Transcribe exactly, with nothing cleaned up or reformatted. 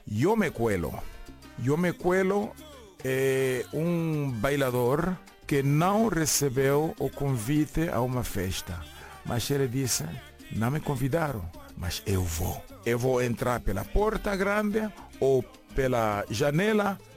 Eu Me Cuelo. Eu Me Cuelo é um bailador que não recebeu o convite a uma festa. Mas ele disse, não me convidaram, mas eu vou. Eu vou entrar pela porta grande ou pela janela